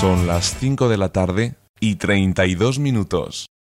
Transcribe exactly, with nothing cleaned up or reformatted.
Son las cinco de la tarde y treinta y dos minutos.